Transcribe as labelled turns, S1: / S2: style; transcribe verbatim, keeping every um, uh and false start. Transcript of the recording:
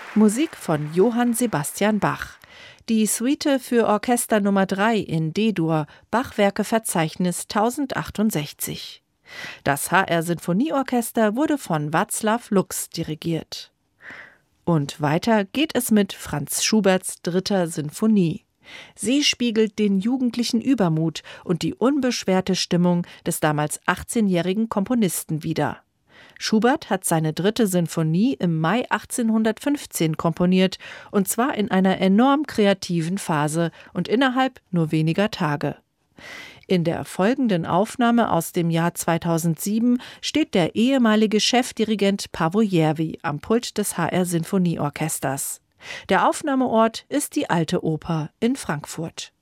S1: Musik von Johann Sebastian Bach. Die Suite für Orchester Nummer drei in D-Dur, Bachwerkeverzeichnis tausendzachtundsechzig. Das H R-Sinfonieorchester wurde von Václav Lux dirigiert. Und weiter geht es mit Franz Schuberts dritter Sinfonie. Sie spiegelt den jugendlichen Übermut und die unbeschwerte Stimmung des damals achtzehnjährigen Komponisten wider. Schubert hat seine dritte Sinfonie im Mai achtzehnhundertfünfzehn komponiert, und zwar in einer enorm kreativen Phase und innerhalb nur weniger Tage. In der folgenden Aufnahme aus dem Jahr zweitausendsieben steht der ehemalige Chefdirigent Paavo Järvi am Pult des H R-Sinfonieorchesters. Der Aufnahmeort ist die Alte Oper in Frankfurt.